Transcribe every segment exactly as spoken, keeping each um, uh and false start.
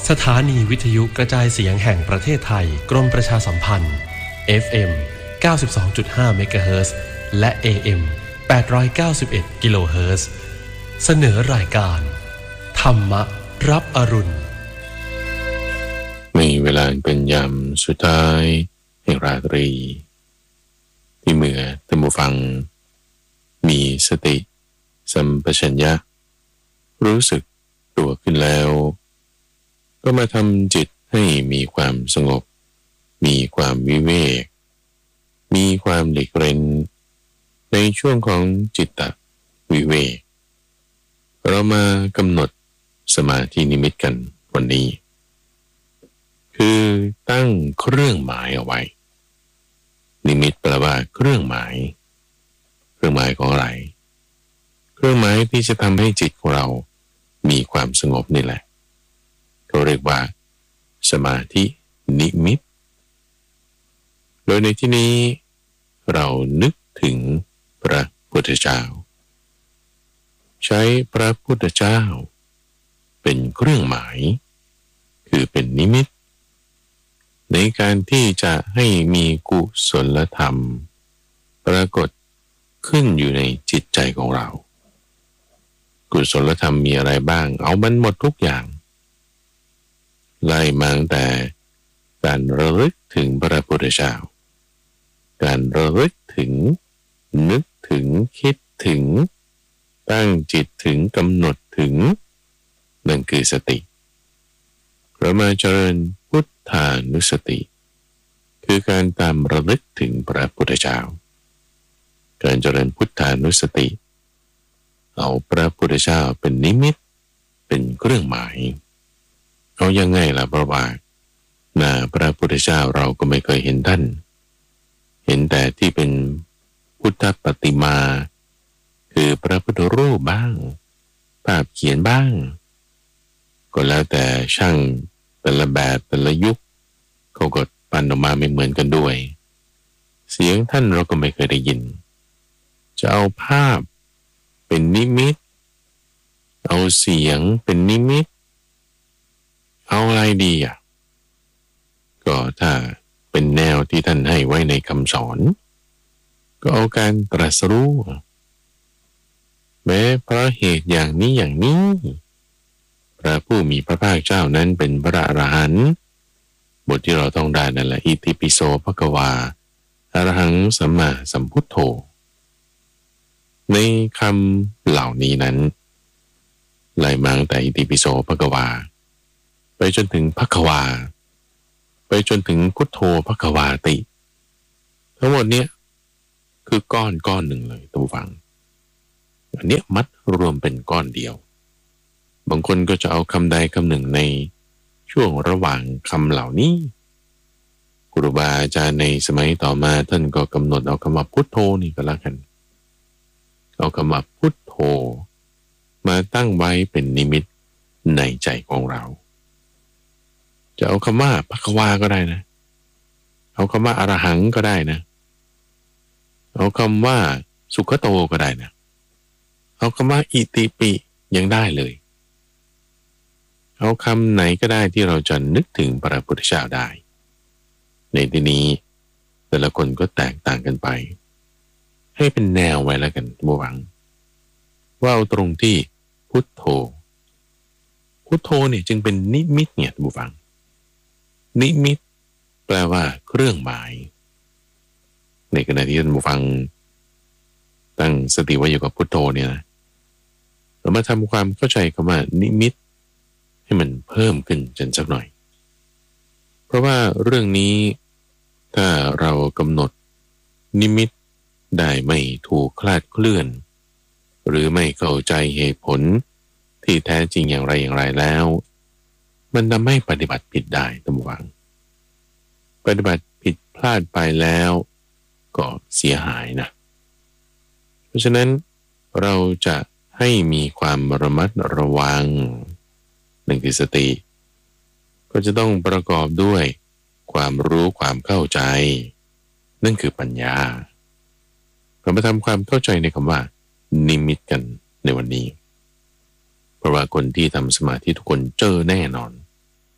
สถานีวิทยุกระจายเสียงแห่งประเทศไทยกรมประชาสัมพันธ์ เอฟ เอ็ม เก้าสิบสองจุดห้า เมกะเฮิรตซ์และ เอ เอ็ม แปดร้อยเก้าสิบเอ็ด กิโลเฮิรตซ์เสนอรายการธรรมรับอรุณในเวลาเป็นยามสุดท้ายแห่งราตรีที่เมื่อท่านผู้ฟังมีสติสัมปชัญญะรู้สึกตัวขึ้นแล้วก็มาทำจิตให้มีความสงบมีความวิเวกมีความหลีกเร้นในช่วงของจิตตวิเวกเรามากำหนดสมาธินิมิตกันวันนี้คือตั้งเครื่องหมายเอาไว้นิมิตแปลว่าเครื่องหมายเครื่องหมายของอะไรเครื่องหมายที่จะทำให้จิตของเรามีความสงบนี่แหละเขาเรียกว่าสมาธินิมิตโดยในที่นี้เรานึกถึงพระพุทธเจ้าใช้พระพุทธเจ้าเป็นเครื่องหมายคือเป็นนิมิตในการที่จะให้มีกุศลธรรมปรากฏขึ้นอยู่ในจิตใจของเรากุศลธรรมมีอะไรบ้างเอามันหมดทุกอย่างไล่มาตั้งแต่การระลึกถึงพระพุทธเจ้าการระลึกถึงนึกถึงคิดถึงตั้งจิตถึงกำหนดถึงนั่นคือสติเรามาเจริญพุทธานุสติคือการตามระลึกถึงพระพุทธเจ้าการเจริญพุทธานุสติเอาพระพุทธเจ้าเป็นนิมิตเป็นเครื่องหมายเอายังไงล่ะเพราะว่าหน้าพระพุทธเจ้าเราก็ไม่เคยเห็นท่านเห็นแต่ที่เป็นพุทธปฏิมาคือพระพุทธรูปบ้างภาพเขียนบ้างก็แล้วแต่ช่างแต่ละแบบแต่ละยุคเขาก็ปั้นออกมาไม่เหมือนกันด้วยเสียงท่านเราก็ไม่เคยได้ยินจะเอาภาพเป็นนิมิตเอาเสียงเป็นนิมิตเอาอะไรดีอ่ะก็ถ้าเป็นแนวที่ท่านให้ไว้ในคำสอนก็เอาการตรัสรู้แม้เพราะเหตุอย่างนี้อย่างนี้พระผู้มีพระภาคเจ้านั้นเป็นพระอรหันต์บทที่เราต้องได้นั่นแหละอิติปิโสภควาอรหังสัมมาสัมพุทโธในคำเหล่านี้นั้นไล่มาตั้งแต่อิติปิโสภควาไปจนถึงภควาไปจนถึงพุทโธภควาติทั้งหมดเนี้ยคือก้อนก้อนหนึ่งเลยท่านผู้ฟังอันเนี้ยมัดรวมเป็นก้อนเดียวบางคนก็จะเอาคำใดคำหนึ่งในช่วงระหว่างคำเหล่านี้ครูบาอาจารย์ในสมัยต่อมาท่านก็กำหนดเอาคำว่าพุทโธนี่ก็แล้วกันเอาคำว่าพุทโธมาตั้งไว้เป็นนิมิตในใจของเราจะเอาคำว่าภควาก็ได้นะเอาคำว่าอรหังก็ได้นะเอาคำว่าสุขโตก็ได้นะเอาคำว่าอิติปิยังได้เลยเอาคำไหนก็ได้ที่เราจะนึกถึงพระพุทธเจ้าได้ในที่นี้แต่ละคนก็แตกต่างกันไปให้เป็นแนวไว้แล้วกันบวังว่าเอาตรงที่พุทโธพุทโธเนี่ยจึงเป็นนิมิตเนี่ยบุฟังนิมิตแปลว่าเครื่องหมายในขณะที่ท่านบุฟังตั้งสติไว้อยู่กับพุทโธเนี่ยนะเรามาทำความเข้าใจคำว่านิมิตให้มันเพิ่มขึ้นจนสักหน่อยเพราะว่าเรื่องนี้ถ้าเรากำหนดนิมิตได้ไม่ถูกคลาดเคลื่อนหรือไม่เข้าใจเหตุผลที่แท้จริงอย่างไรอย่างไรแล้วมันทำให้ปฏิบัติผิดได้ตั้งวังปฏิบัติผิดพลาดไปแล้วก็เสียหายนะเพราะฉะนั้นเราจะให้มีความระมัดระวังหนึ่งคือสติก็จะต้องประกอบด้วยความรู้ความเข้าใจนั่นคือปัญญาเรามาทำความเข้าใจในคำว่านิมิตกันในวันนี้เพราะว่าคนที่ทำสมาธิทุกคนเจอแน่นอน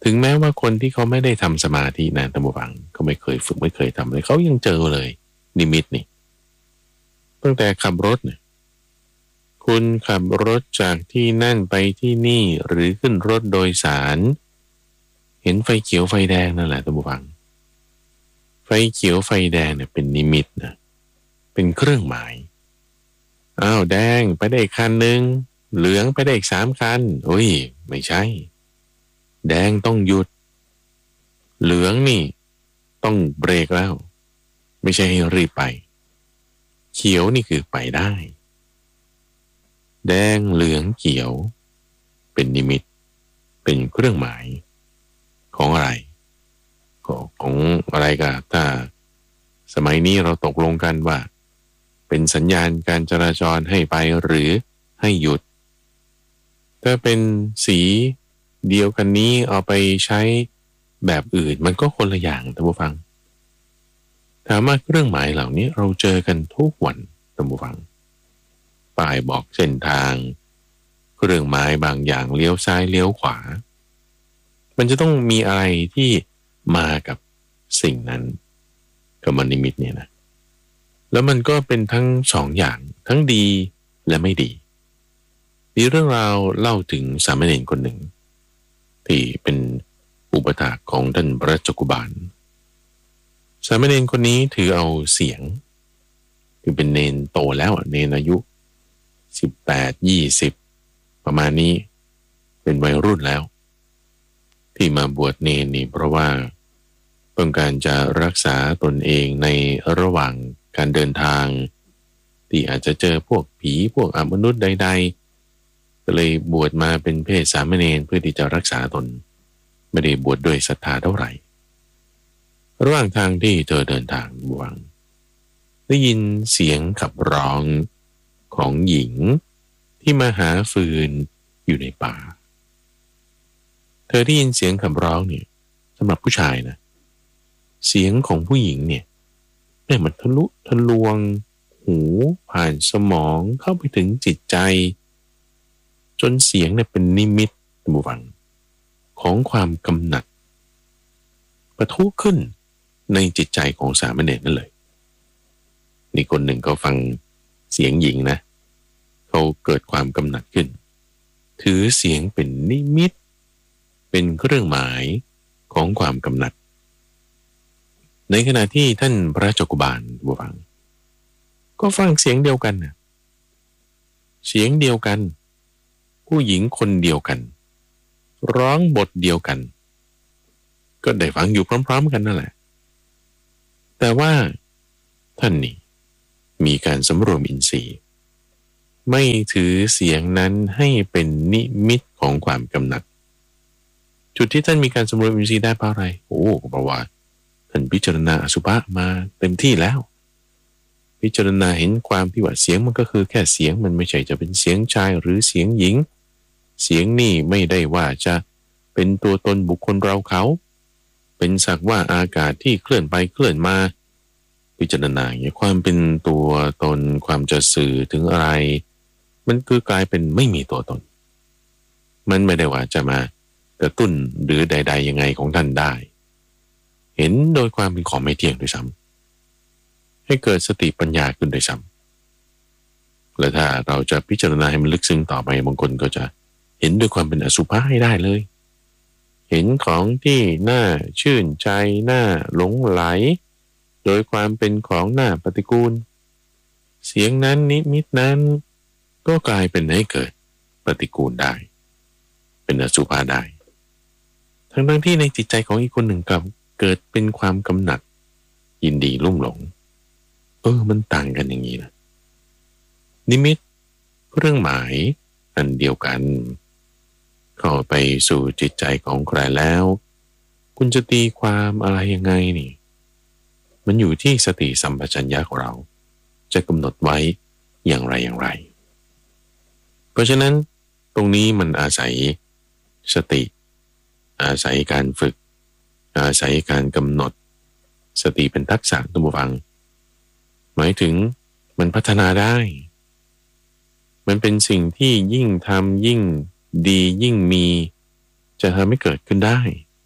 ถึงแม้ว่าคนที่เขาไม่ได้ทำสมาธินะท่านผู้ฟังเขาไม่เคยฝึกไม่เคยทำเลยเขายังเจอเลยนิมิตนี่ตั้งแต่ขับรถเนี่ยคุณขับรถจากที่นั่นไปที่นี่หรือขึ้นรถโดยสารเห็นไฟเขียวไฟแดงนั่นแหละท่านผู้ฟังไฟเขียวไฟแดงเนี่ยเป็นนิมิตนะเป็นเครื่องหมายอ้าวแดงไปได้อีกคันหนึ่งเหลืองไปได้อีกสามคันโอ้ยไม่ใช่แดงต้องหยุดเหลืองนี่ต้องเบรกแล้วไม่ใช่ให้รีบไปเขียวนี่คือไปได้แดงเหลืองเขียวเป็นนิมิตเป็นเครื่องหมายของอะไรของอะไรกันถ้าสมัยนี้เราตกลงกันว่าเป็นสัญญาณการจราจรให้ไปหรือให้หยุดถ้าเป็นสีเดียวกันนี้เอาไปใช้แบบอื่นมันก็คนละอย่างท่านผู้ฟังถามว่าเครื่องหมายเหล่านี้เราเจอกันทุกวันท่านผู้ฟังป้ายบอกเส้นทางเครื่องหมายบางอย่างเลี้ยวซ้ายเลี้ยวขวามันจะต้องมีอะไรที่มากับสิ่งนั้นกับนิมิตเนี่ยนะแล้วมันก็เป็นทั้งสองอย่างทั้งดีและไม่ดีมีเรื่องราวเล่าถึงสามเณรคนหนึ่งที่เป็นอุปถากของท่านพระจักกุบาลสามเณรคนนี้ถือเอาเสียงคือเป็นเนนโตแล้วเนนอายุสิบแปด ยี่สิบประมาณนี้เป็นวัยรุ่นแล้วที่มาบวชเนนนี่เพราะว่าต้องการจะรักษาตนเองในระหว่างการเดินทางที่อาจจะเจอพวกผีพวกอมนุษย์ใดๆก็เลยบวชมาเป็นเพศสามเณรเพื่อที่จะรักษาตนไม่ได้บวชด้วยศรัทธาเท่าไหร่ระหว่างทางที่เธอเดินทางบวงได้ยินเสียงขับร้องของหญิงที่มาหาฟืนอยู่ในป่าเธอได้ยินเสียงขับร้องเนี่ยสำหรับผู้ชายนะเสียงของผู้หญิงเนี่ยเนี่ยมันทะลุทะลวงหูผ่านสมองเข้าไปถึงจิตใจจนเสียงเนี่ยเป็นนิมิตบุฟังของความกำหนัดปะทุขึ้นในจิตใจของสามเณรนั่นเลยนี่คนหนึ่งเขาฟังเสียงหญิงนะเขาเกิดความกำหนัดขึ้นถือเสียงเป็นนิมิตเป็นเครื่องหมายของความกำหนัดในขณะที่ท่านพระจักกุบาลบุฟังก็ฟังเสียงเดียวกันนะเสียงเดียวกันผู้หญิงคนเดียวกันร้องบทเดียวกันก็ได้ฟังอยู่พร้อมๆกันนั่นแหละแต่ว่าท่านนี่มีการสำรวมอินทรีย์ไม่ถือเสียงนั้นให้เป็นนิมิตของความกำหนัดจุดที่ท่านมีการสำรวมอินทรีย์ได้เพราะอะไรโอ้เพราะว่าท่านพิจารณาอสุภะมาเต็มที่แล้วพิจารณาเห็นความที่ว่าเสียงมันก็คือแค่เสียงมันไม่ใช่จะเป็นเสียงชายหรือเสียงหญิงเสียงนี่ไม่ได้ว่าจะเป็นตัวตนบุคคลเราเขาเป็นสักว่าอากาศที่เคลื่อนไปเคลื่อนมาพิจารณาอย่างความเป็นตัวตนความจะสื่อถึงอะไรมันคือกลายเป็นไม่มีตัวตนมันไม่ได้ว่าจะมากระตุ้นหรือใดๆยังไงของท่านได้เห็นโดยความเป็นของไม่เที่ยงด้วยซ้ำให้เกิดสติปัญญาขึ้นด้วยซ้ำและถ้าเราจะพิจารณาให้มันลึกซึ้งต่อไปบางคนก็จะเห็นด้วยความเป็นอสุภะให้ได้เลยเห็นของที่น่าชื่นใจน่าหลงไหลโดยความเป็นของน่าปฏิกูลเสียงนั้นนิมิตนั้นก็กลายเป็นให้เกิดปฏิกูลได้เป็นอสุภะได้ทั้งทั้งที่ในจิตใจของอีกคนหนึ่งกลับเกิดเป็นความกำหนัดยินดีลุ่มหลงเออมันต่างกันอย่างนี้นะนิมิตเรื่องหมายอันเดียวกันเข้าไปสู่จิตใจของใครแล้วคุณจะตีความอะไรยังไงนี่มันอยู่ที่สติสัมปชัญญะของเราจะกำหนดไว้อย่างไรอย่างไรเพราะฉะนั้นตรงนี้มันอาศัยสติอาศัยการฝึกอาศัยการกำหนดสติเป็นทักษะตัวฟังหมายถึงมันพัฒนาได้มันเป็นสิ่งที่ยิ่งทำยิ่งดียิ่งมีจะทำให้เกิดขึ้นได้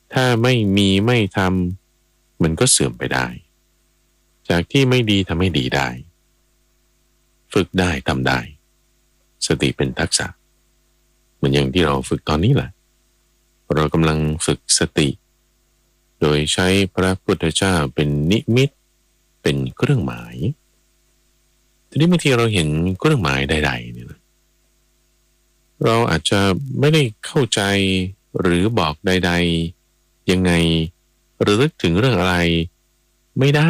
ถ้าไม่มีไม่ทำมันก็เสื่อมไปได้จากที่ไม่ดีทำให้ดีได้ฝึกได้ทำได้สติเป็นทักษะเหมือนอย่างที่เราฝึกตอนนี้แหละเรากำลังฝึกสติโดยใช้พระพุทธเจ้าเป็นนิมิตเป็นเครื่องหมายทีนี้บางทีเราเห็นเครื่องหมายใดๆเนี่ยเราอาจจะไม่ได้เข้าใจหรือบอกใดๆยังไงหรือลึกถึงเรื่องอะไรไม่ได้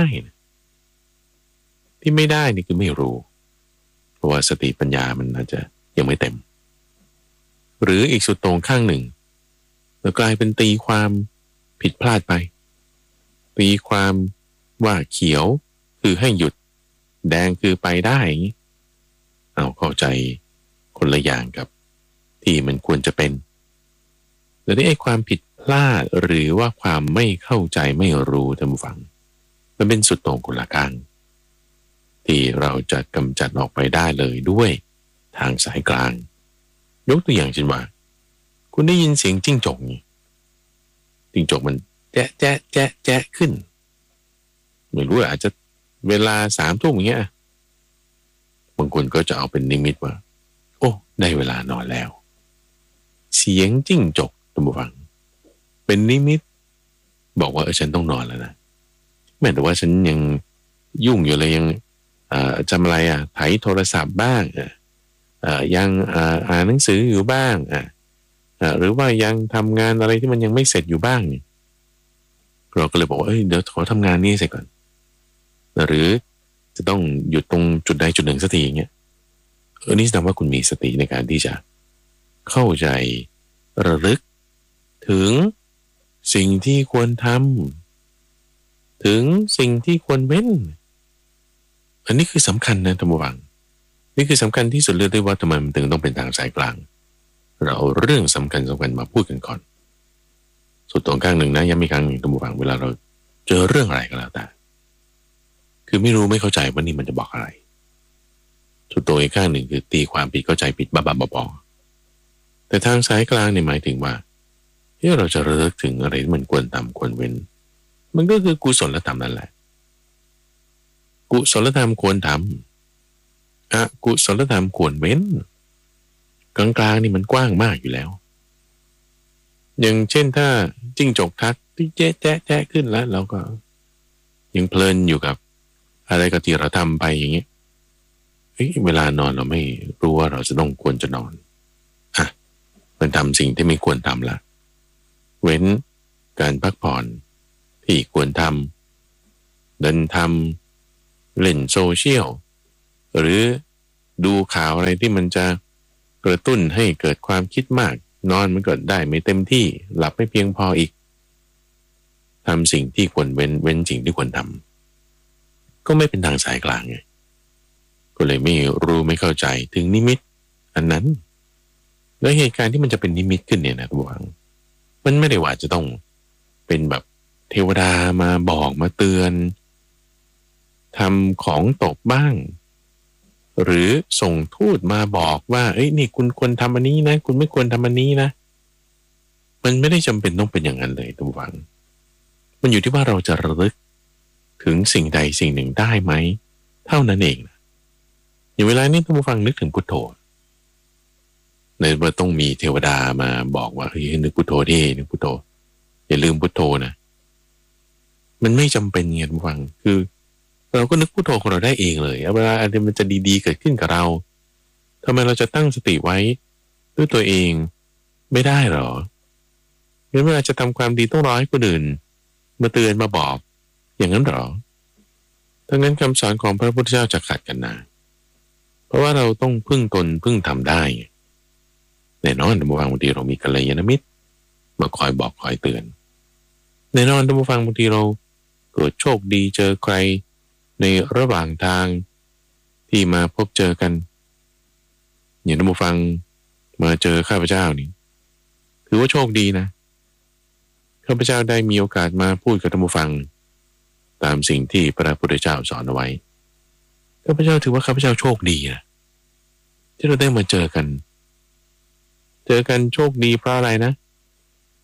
ที่ไม่ได้นี่คือไม่รู้เพราะว่าสติปัญญามันอาจจะยังไม่เต็มหรืออีกสุดตรงข้างหนึ่งแล้วกลายเป็นตีความผิดพลาดไปตีความว่าเขียวคือให้หยุดแดงคือไปได้เอาเข้าใจคนละอย่างกับที่มันควรจะเป็นแต่ที่ไอ้ความผิดพลาดหรือว่าความไม่เข้าใจไม่รู้ท่านผู้ฟังมันเป็นสุดตรงคนละข้างที่เราจะกำจัดออกไปได้เลยด้วยทางสายกลางยกตัวอย่างเช่นว่าคุณได้ยินเสียงจิ้งจกนี่จิ้งจกมันแจ๊ะแจ๊ะแจ๊ะแจ๊ะขึ้นไม่รู้อาจจะเวลาสามทุ่มอย่างเงี้ยบางคนก็จะเอาเป็นนิมิตว่าโอ้ได้เวลานอนแล้วเสียงจิ้งจกท่านผู้ฟังเป็นนิมิตบอกว่าเออฉันต้องนอนแล้วนะแม้แต่ว่าฉันยังยุ่งอยู่เลยยังจำอะไรอ่ะไถโทรศัพท์บ้างอ่ะยังอ่านหนังสืออยู่บ้างอ่ะหรือว่ายังทำงานอะไรที่มันยังไม่เสร็จอยู่บ้างเราก็เลยบอกว่าเอ้ยเดี๋ยวขอทำงานนี้เสร็จก่อนหรือจะต้องหยุดตรงจุดใดจุดหนึ่งสักทีอย่างเงี้ยเออนี่แสดงว่าคุณมีสติในการที่จะเข้าใจระลึกถึงสิ่งที่ควรทำถึงสิ่งที่ควรเว้นอันนี้คือสำคัญนะท่านผู้ฟังนี่คือสำคัญที่สุดเลยด้วยว่าทำไมมันถึงต้องเป็นทางสายกลางเราเอาเรื่องสำคัญสำคัญมาพูดกันก่อนสุดตรงข้างหนึ่งนะย้ำอีกครั้งหนึ่งท่านผู้ฟังเวลาเราเจอเรื่องอะไรก็แล้วแต่คือไม่รู้ไม่เข้าใจว่านี่มันจะบอกอะไรสุดตรงอีกข้างหนึ่งคือตีความผิดเข้าใจผิดบ้าๆบอๆแต่ทางสายกลางเนี่ยหมายถึงว่าที่เราจะระลึกถึงอะไรที่มันควรทำควรเว้นมันก็คือกุศลธรรมนั่นแหละกุศลธรรมควรทำอกุศลธรรมควรเว้นกลางๆนี่มันกว้างมากอยู่แล้วอย่างเช่นถ้าจิ้งจกทักที่แจ๊ะแจ๊ะแจ๊ะขึ้นแล้วเราก็ยังเพลินอยู่กับอะไรก็ที่เราทำไปอย่างเงี้ยเฮ้ยเวลานอนเราไม่รู้ว่าเราจะต้องควรจะนอนอ่ะมันทำสิ่งที่ไม่ควรทำละเว้นการพักผ่อนที่ควรทำเดินทำเล่นโซเชียลหรือดูข่าวอะไรที่มันจะกระตุ้นให้เกิดความคิดมากนอนมันก็ได้ไม่เต็มที่หลับไม่เพียงพออีกทำสิ่งที่ควรเว้นเว้นสิ่งที่ควรทำก็ไม่เป็นทางสายกลางไงก็เลยไม่รู้ไม่เข้าใจถึงนิมิตอันนั้นแล้วเหตุการณ์ที่มันจะเป็นนิมิตขึ้นเนี่ยนะทุกท่านมันไม่ได้ว่าจะต้องเป็นแบบเทวดามาบอกมาเตือนทำของตกบ้างหรือส่งทูตมาบอกว่าเอ้ยนี่คุณควรทำอันนี้นะคุณไม่ควรทำอันนี้นะมันไม่ได้จำเป็นต้องเป็นอย่างนั้นเลยทุกท่านมันอยู่ที่ว่าเราจะระลึกถึงสิ่งใดสิ่งหนึ่งได้ไหมเท่านั้นเองนะอย่างเวลานี้ท่านผู้ฟังนึกถึงพุทโธในว่าต้องมีเทวดามาบอกว่าเฮ้ยนึกพุทโธดินึกพุทโธอย่าลืมพุทโธนะมันไม่จำเป็นไงท่านผู้ฟังคือเราก็นึกพุทโธของเราได้เองเลยเวลาอะไรมันจะดีๆเกิดขึ้นกับเราทำไมเราจะตั้งสติไว้ด้วยตัวเองไม่ได้หรองั้นเวลาจะทำความดีต้องรอให้คนอื่นมาเตือนมาบอกอย่างนั้นหรอถ้างั้นคำสอนของพระพุทธเจ้าจะขัดกันนะเพราะว่าเราต้องพึ่งตนพึ่งทำได้แน่นอนท่านผู้ฟังบางทีเรามีกัลยาณมิตรมาคอยบอกคอยเตือนแน่นอนท่านผู้ฟังบางทีเราเกิดโชคดีเจอใครในระหว่างทางที่มาพบเจอกันอย่างท่านผู้ฟังมาเจอข้าพเจ้านี่ถือว่าโชคดีนะข้าพเจ้าได้มีโอกาสมาพูดกับท่านผู้ฟังตามสิ่งที่พระพุทธเจ้าสอนเอาไว้ข้าพเจ้าถือว่าข้าพเจ้าโชคดีนะที่เราได้มาเจอกันเจอกันโชคดีเพราะอะไรนะเพ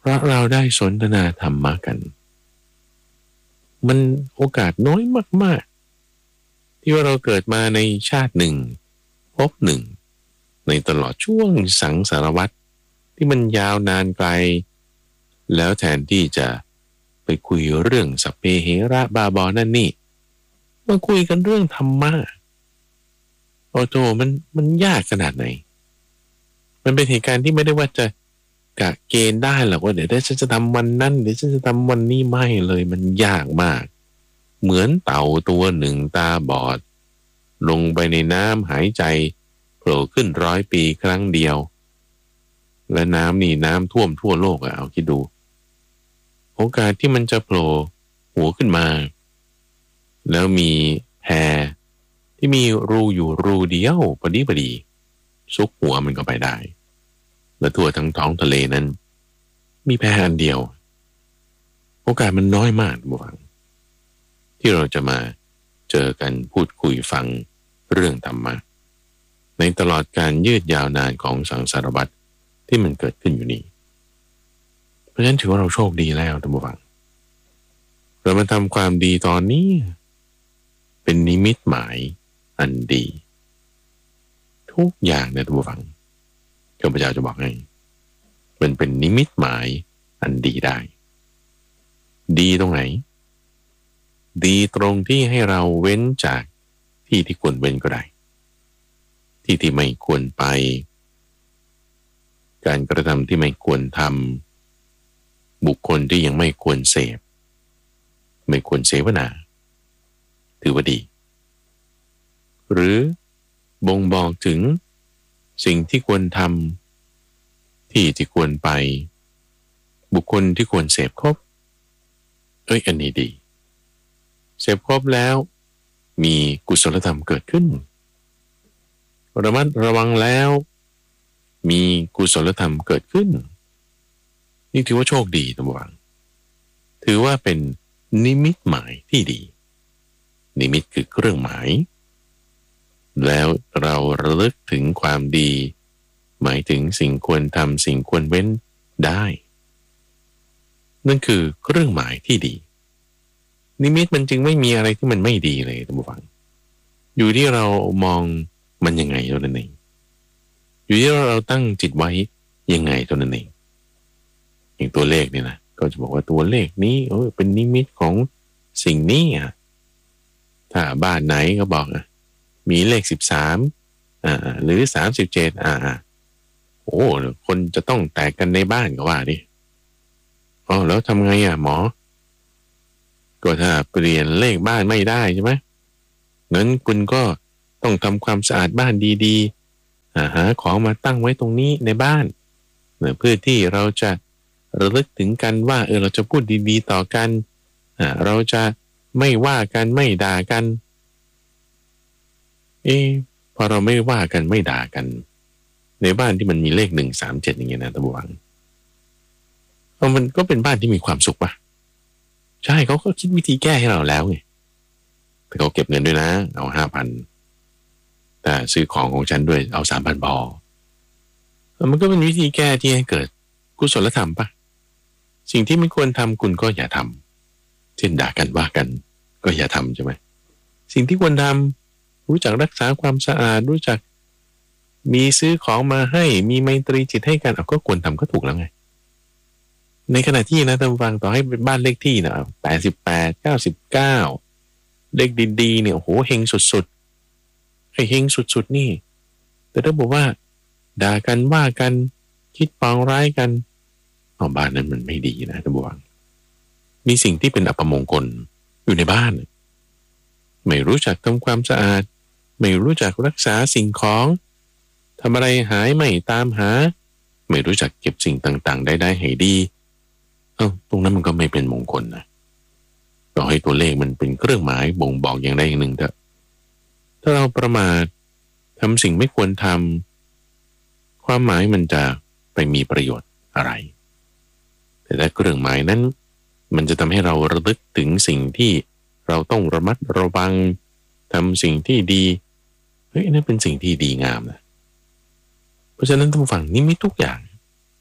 เพราะเราได้สนทนาธรรมะกันมันโอกาสน้อยมากๆที่ว่าเราเกิดมาในชาติหนึ่งพบหนึ่งในตลอดช่วงสังสารวัฏที่มันยาวนานไกลแล้วแทนที่จะไปคุยเรื่องสัพเพเหระบาบอนั่นนี่มาคุยกันเรื่องธรรมะโอ้โธมันมันยากขนาดไหนมันเป็นเหตุการณ์ที่ไม่ได้ว่าจะกะเกณฑ์ได้หรอกว่าเดี๋ยวฉันจะทำวันนั้นเดี๋ยวฉันจะทำวันนี้ไม่เลยมันยากมากเหมือนเต่าตัวหนึ่งตาบอดลงไปในน้ำหายใจโผล่ขึ้นร้อยปีครั้งเดียวและน้ำนี่น้ำท่วมทั่วโลกอะเอาคิดดูโอกาสที่มันจะโผล่หัวขึ้นมาแล้วมีแพที่มีรูอยู่รูเดียวพอดีพอดีซุกหัวมันก็ไปได้และทั่วทั้งท้องทะเลนั้นมีแพอันเดียวโอกาสมันน้อยมากบุฟังที่เราจะมาเจอกันพูดคุยฟังเรื่องธรรมะในตลอดการยืดยาวนานของสังสารวัฏที่มันเกิดขึ้นอยู่นี้เพราะฉะนั้นถือว่าเราโชคดีแล้วท่านผู้ฟังเรามาทำความดีตอนนี้เป็นนิมิตหมายอันดีทุกอย่างนะท่านผู้ฟังข้าพเจ้าจะบอกให้มันเป็นนิมิตหมายอันดีได้ดีตรงไหนดีตรงที่ให้เราเว้นจากที่ที่ควรเว้นก็ได้ที่ที่ไม่ควรไปการกระทำที่ไม่ควรทำบุคคลที่ยังไม่ควรเสพไม่ควรเสวนาถือว่าดีหรือบ่งบอกถึงสิ่งที่ควรทำที่ที่ควรไปบุคคลที่ควรเสพครบเอ้ยอันนี้ดีเสพครบแล้วมีกุศลธรรมเกิดขึ้นระมัดระวังแล้วมีกุศลธรรมเกิดขึ้นนี่ถือว่าโชคดีท่านผู้ฟังถือว่าเป็นนิมิตหมายที่ดีนิมิตคือเครื่องหมายแล้วเราระลึกถึงความดีหมายถึงสิ่งควรทำสิ่งควรเว้นได้นั่นคือเครื่องหมายที่ดีนิมิตมันจึงไม่มีอะไรที่มันไม่ดีเลยท่านผู้ฟังอยู่ที่เรามองมันยังไงเท่านั้นเองอยู่ที่เราตั้งจิตไว้ยังไงเท่านั้นเองอย่างตัวเลขเนี่ยนะก็จะบอกว่าตัวเลขนี้เออเป็นนิมิตของสิ่งนี้อ่ะถ้าบ้านไหนก็บอกอ่ะมีเลขสิบสามอ่าหรือสามสิบเจ็ดอ่าโอ้คนจะต้องแตกกันในบ้านก็ว่าดิอ๋อแล้วทำไงอ่ะหมอก็ถ้าเปลี่ยนเลขบ้านไม่ได้ใช่ไหมงั้นคุณก็ต้องทำความสะอาดบ้านดีๆหาของมาตั้งไว้ตรงนี้ในบ้านเพื่อที่เราจะระลึกถึงกันว่าเออเราจะพูดดีๆต่อกันเราจะไม่ว่ากันไม่ด่ากันเออพอเราไม่ว่ากันไม่ด่ากันในบ้านที่มันมีเลขหนึ่งสามเจ็ดอย่างเงี้ยนะตะบวังเอามันก็เป็นบ้านที่มีความสุขป่ะใช่เขาก็คิดวิธีแก้ให้เราแล้วไงแต่เขาเก็บเงินด้วยนะเอาห้าพันแต่ซื้อของของฉันด้วยเอาสามพันพอมันก็เป็นวิธีแก้ที่ให้เกิดกุศลธรรมป่ะสิ่งที่ไม่ควรทำคุณก็อย่าทำเช่นด่ากันว่ากันก็อย่าทำใช่ไหมสิ่งที่ควรทำรู้จักรักษาความสะอาดรู้จักมีซื้อของมาให้มีไมตรีจิตให้กันเอาก็ควรทำก็ถูกแล้วไงในขณะที่นะท่านฟังต่อให้เป็นบ้านเลขที่นะแปดสิบแปดเก้าสิบเก้าเลขดีๆเนี่ยโอ้โหเฮงสุดๆไอ้เฮงสุดๆนี่แต่ถ้าบอกว่าด่ากันว่ากันคิดปองร้ายกันเอาบ้านนั้นมันไม่ดีนะท่านฟังมีสิ่งที่เป็นอัปมงคลอยู่ในบ้านไม่รู้จักทำความสะอาดไม่รู้จักรักษาสิ่งของทำอะไรหายไม่ตามหาไม่รู้จักเก็บสิ่งต่างๆได้ๆให้ดีเอ้าตรงนั้นมันก็ไม่เป็นมงคลนะต่อให้ตัวเลขมันเป็นเครื่องหมายบ่งบอกอย่างใดอย่างหนึ่งเถอะถ้าเราประมาททำสิ่งไม่ควรทำความหมายมันจะไปมีประโยชน์อะไรแต่ถ้าเครื่องหมายนั้นมันจะทำให้เราระลึกถึงสิ่งที่เราต้องระมัดระวังทำสิ่งที่ดีเฮ้ยนั่นเป็นสิ่งที่ดีงามนะเพราะฉะนั้นท่านผู้ฟังนี่ไม่ทุกอย่าง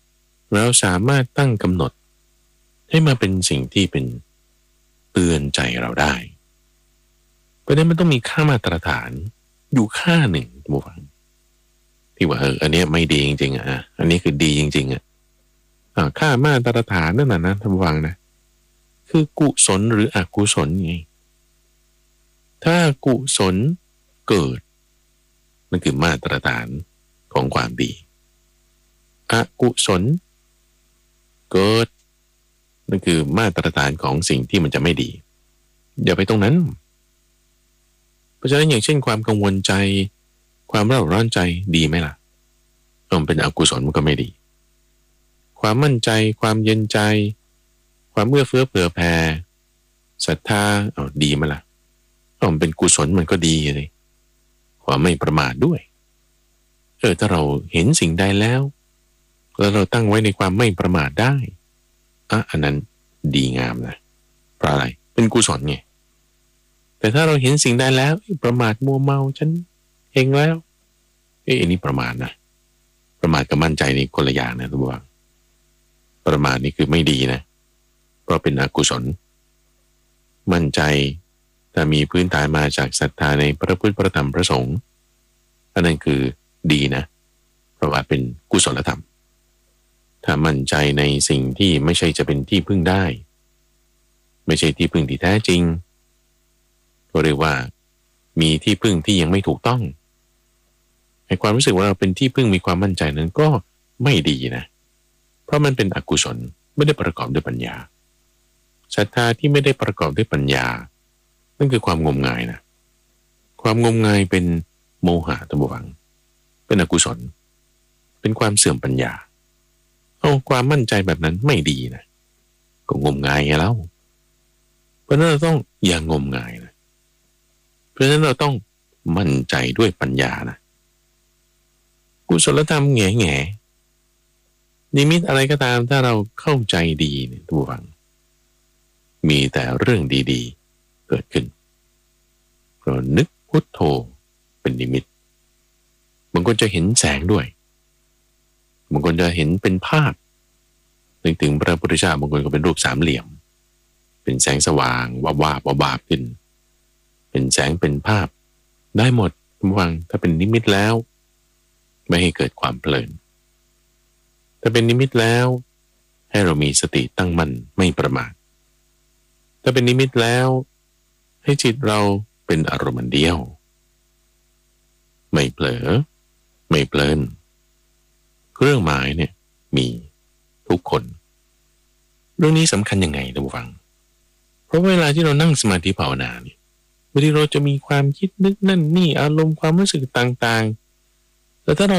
เราสามารถตั้งกำหนดให้มาเป็นสิ่งที่เป็นเตือนใจเราได้เพราะนั้นมันต้องมีค่ามาตรฐานอยู่ค่าหนึ่งท่านผู้ฟังที่ว่าเอออันนี้ไม่ดีจริงๆอ่ะอันนี้คือดีจริงๆอ่ะค่ามาตรฐานนั่นน่ะนะท่านผู้ฟังนะคือกุศลหรืออกุศลไงถ้ากุศลเกิดนั่นคือมาตรฐานของความดีอกุศลเกิดนั่นคือมาตรฐานของสิ่งที่มันจะไม่ดีอย่าไปตรงนั้นเพราะฉะนั้นอย่างเช่นความกังวลใจความเร่าร้อนใจดีไหมล่ะมันเป็นอกุศลมันก็ไม่ดีความมั่นใจความเย็นใจความเอื้อเฟื้อเผื่อแผ่ศรัทธาเอาดีไหมล่ะมันเป็นกุศลมันก็ดีเลยความไม่ประมาทด้วยเออถ้าเราเห็นสิ่งใดแล้วแล้วเราตั้งไว้ในความไม่ประมาทได้อ่ะอันนั้นดีงามนะเพราะอะไรเป็นกุศลไงแต่ถ้าเราเห็นสิ่งใดแล้วประมาทมัวเมาฉันเองแล้วเอ้ยอันนี้ประมาทนะประมาทกับมั่นใจนี่คนละอย่างนะทุกท่านประมาทนี่คือไม่ดีนะเพราะเป็นอกุศลมั่นใจถ้ามีพื้นฐานมาจากศรัทธาในพระพุทธพระธรรมพระสงฆ์อันนั้นคือดีนะเพราะว่าเป็นกุศลธรรมถ้ามั่นใจในสิ่งที่ไม่ใช่จะเป็นที่พึ่งได้ไม่ใช่ที่พึ่งที่แท้จริงก็เรียกว่ามีที่พึ่งที่ยังไม่ถูกต้องให้ความรู้สึกว่าเราเป็นที่พึ่งมีความมั่นใจนั้นก็ไม่ดีนะเพราะมันเป็นอกุศลไม่ได้ประกอบด้วยปัญญาศรัทธาที่ไม่ได้ประกอบด้วยปัญญานั่นคือความงมงายนะความงมงายเป็นโมหะตะบวังเป็นอกุศลเป็นความเสื่อมปัญญาเอาความมั่นใจแบบนั้นไม่ดีนะก็งมงายไงแล้วเพราะนั้นเราต้องอย่างงมงายนะเพราะนั้นเราต้องมั่นใจด้วยปัญญานะกุศลธรรมแง่แง่นิมิตอะไรก็ตามถ้าเราเข้าใจดีเนี่ยทุกฝังมีแต่เรื่องดีๆเกิดขึ้นเรานึกพุทโธเป็นนิมิตบางคนจะเห็นแสงด้วยบางคนจะเห็นเป็นภาพนึกถึงพระพุทธเจ้าบางคนก็เป็นรูปสามเหลี่ยมเป็นแสงสว่างวาบวาบวาบวาบขึ้นเป็นแสงเป็นภาพได้หมดทุกฝังถ้าเป็นนิมิตแล้วไม่ให้เกิดความเพลินถ้าเป็นนิมิตแล้วให้เรามีสติตั้งมั่นไม่ประมาทถ้าเป็นนิมิตแล้วให้จิตเราเป็นอารมณ์เดียวไม่เผลอไม่เพลินเครื่องหมายเนี่ยมีทุกคนเรื่องนี้สำคัญยังไงท่านผู้ฟังเพราะเวลาที่เรานั่งสมาธิภาวนาเนี่ยบางทีเราจะมีความคิดนึกนั่นนี่อารมณ์ความรู้สึกต่างๆแล้วถ้าเรา